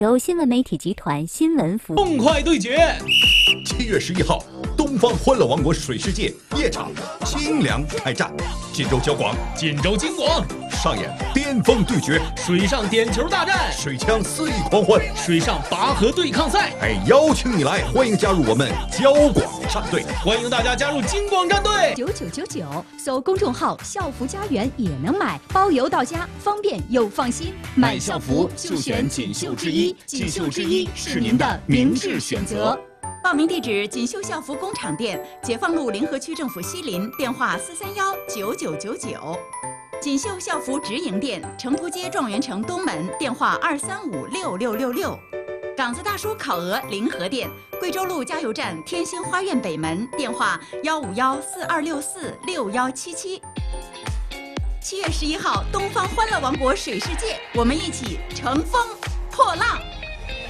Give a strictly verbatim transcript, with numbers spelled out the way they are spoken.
由新闻媒体集团新闻服务。 痛快对决！ 七月十一号，东方欢乐王国水世界夜场清凉开战，锦州交广， 锦州金广上演巅峰对决， 水上点球大战， 水枪肆意狂欢， 水上拔河对抗赛。 哎，邀请你来，欢迎加入我们交广战队， 欢迎大家加入金广战队。 九九九九，搜公众号“校服家园”也能买，包邮到家，方便又放心。 买校服就选锦绣之一，锦绣之一是您的明智选择。 报名地址：锦绣校服工厂店，解放路临河区政府西邻，电话四三幺九九九九。锦绣校服直营店，成都街状元城东门，电话二三五六六六六。港子大叔烤鹅临河店，贵州路加油站天星花苑北门，电话幺五幺四二六四六幺七七。七月十一号，东方欢乐王国水世界，我们一起乘风破浪。